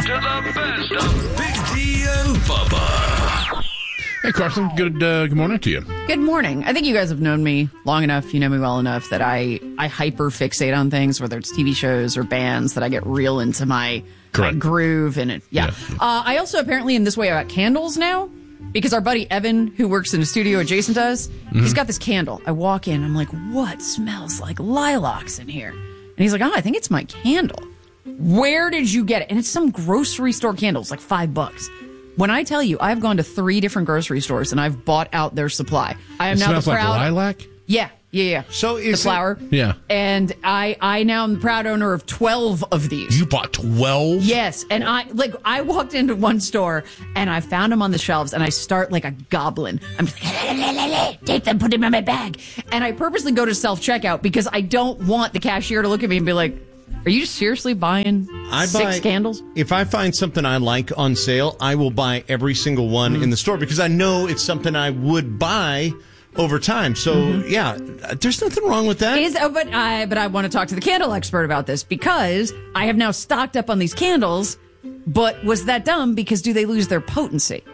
to the best of Big T and Bubba. Hey, Carson. Good morning to you. Good morning. I think you guys have known me long enough. You know me well enough that I hyper fixate on things, whether it's TV shows or bands, that I get real into my groove and it. Yeah. I also apparently in this way about candles now, because our buddy Evan, who works in a studio adjacent to us, he's got this candle. I walk in, I'm like, what smells like lilacs in here? And he's like, I think it's my candle. Where did you get it? And it's some grocery store candle. It's like $5. When I tell you, I've gone to 3 different grocery stores and I've bought out their supply. I am it now smells the proud. Like lilac? Yeah. So is the flower. Yeah. And I now am the proud owner of 12 of these. You bought 12? Yes. And I walked into one store and I found them on the shelves and I start like a goblin. I'm just like, take them, put them in my bag. And I purposely go to self-checkout because I don't want the cashier to look at me and be like, are you seriously buying 6 candles? If I find something I like on sale, I will buy every single one in the store because I know it's something I would buy over time. So, yeah, there's nothing wrong with that. But I want to talk to the candle expert about this because I have now stocked up on these candles, but was that dumb because do they lose their potency?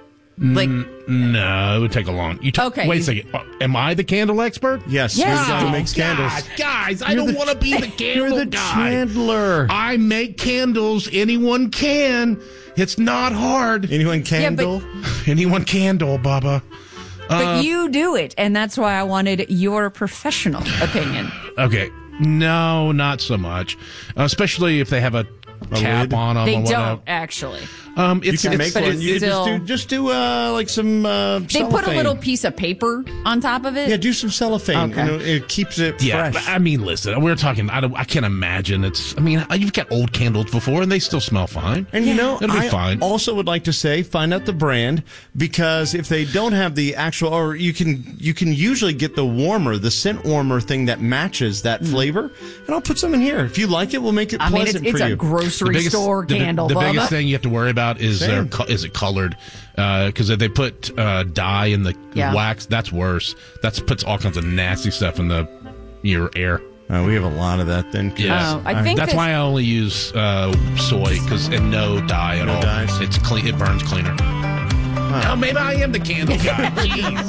No, it would take a long. Okay. Wait a second. Am I the candle expert? Yes, you're the guy who makes candles. Guys, I don't want to be the candle You're the guy. chandler. I make candles. Anyone can. It's not hard. Anyone candle? Anyone candle, Bubba. But you do it, and that's why I wanted your professional opinion. Okay. No, not so much. Especially if they have a cap lid? on them. They or whatever. don't, actually. You can make but one. it's You still- can just do like some They cellophane. put a little piece of paper on top of it. Yeah, do some cellophane. Okay. You know, it keeps it Yeah, fresh. but, I mean, listen, we're talking. I can't imagine you've got old candles before, and they still smell fine. And you know, It'll be I fine. also would like to say, find out the brand, because if they don't have the actual, or you can usually get the scent warmer thing that matches that flavor, and I'll put some in here. If you like it, we'll make it pleasant it's for a you. grocery store candle, The Bubba. biggest thing you have to worry about is Same. is it colored? Because if they put dye in the wax, that's worse. That puts all kinds of nasty stuff in your air. We have a lot of that then. Yes. Oh, I think that's why I only use soy and no dye at all. dyes. It's clean. It burns cleaner. Oh, maybe I am the candle guy. Jeez.